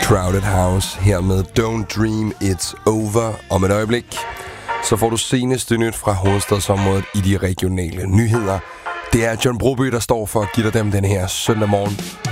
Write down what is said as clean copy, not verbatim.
Crowded House her med Don't Dream It's Over. Om et øjeblik, så får du seneste nyt fra hovedstadsområdet i de regionale nyheder. Det er John Broby, der står for at give dig dem den her søndag morgen.